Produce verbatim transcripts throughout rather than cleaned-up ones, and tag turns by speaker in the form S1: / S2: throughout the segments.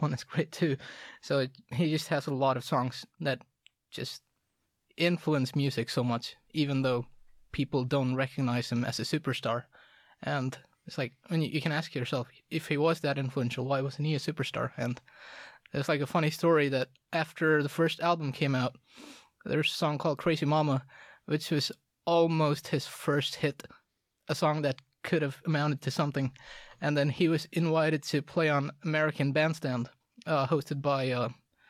S1: one is great too. So it, he just has a lot of songs that just influence music so much, even though people don't recognize him as a superstar. And it's like, when you, you can ask yourself, if he was that influential, why wasn't he a superstar? And there's like a funny story that after the first album came out, there's a song called Crazy Mama, which was almost his first hit, a song that could have amounted to something. And then he was invited to play on American Bandstand, uh, hosted by uh,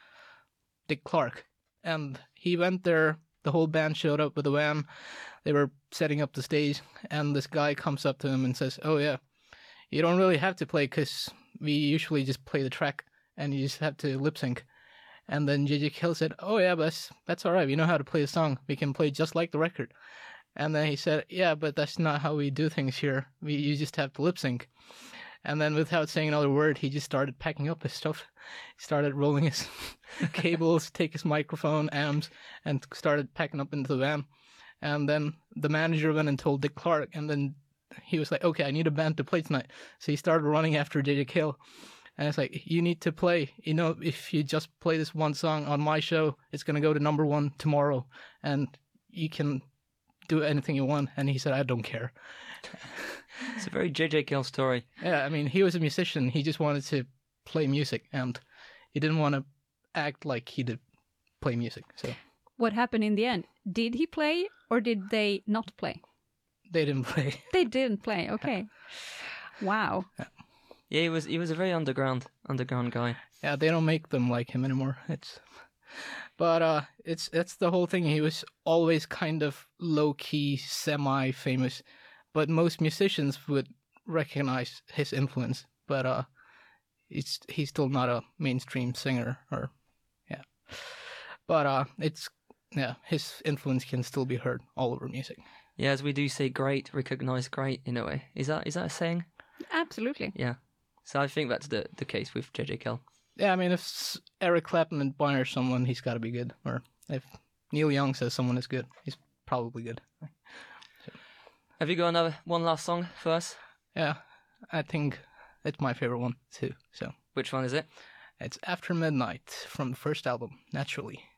S1: Dick Clark. And he went there, the whole band showed up with a van, they were setting up the stage, and this guy comes up to him and says, oh yeah, you don't really have to play, because we usually just play the track, and you just have to lip sync. And then J J Cale said, oh yeah, but that's, that's alright, we know how to play the song, we can play just like the record. And then he said, yeah, but that's not how we do things here, we you just have to lip sync. And then without saying another word, he just started packing up his stuff. He started rolling his cables, take his microphone, amps, and started packing up into the van. And then the manager went and told Dick Clark, and then he was like, okay, I need a band to play tonight. So he started running after J J Cale. And it's like, you need to play. You know, if you just play this one song on my show, it's going to go to number one tomorrow. And you can do anything you want. And he said, I don't care.
S2: It's a very J J Cale story.
S1: Yeah, I mean, he was a musician. He just wanted to play music, and he didn't want to act like he did play music. So,
S3: what happened in the end? Did he play, or did they not play?
S1: They didn't play.
S3: They didn't play. Okay. Wow.
S1: Yeah.
S2: Yeah, he was he was a very underground underground guy.
S1: Yeah, they don't make them like him anymore. It's, but uh, it's that's the whole thing. He was always kind of low key, semi famous. But most musicians would recognize his influence, but uh, it's he's still not a mainstream singer, or yeah. But uh, it's yeah, his influence can still be heard all over music.
S2: Yeah, as we do say, great recognize great in a way. Is that is that a saying?
S3: Absolutely.
S2: Yeah. So I think that's the the case with J J Cale.
S1: Yeah, I mean, if Eric Clapton admires someone, he's got to be good. Or if Neil Young says someone is good, he's probably good.
S2: Have you got another one last song for us?
S1: Yeah, I think it's my favorite one too. So,
S2: which one is it?
S1: It's After Midnight from the first album, Naturally.